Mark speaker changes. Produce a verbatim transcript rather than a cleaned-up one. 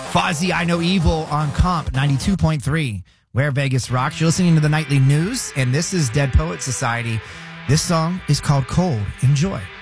Speaker 1: Fozzy, I Know Evil on Comp ninety-two point three, where Vegas rocks. You're listening to the Nightly News, and this is Dead Poet Society. This song is called Cold. Enjoy.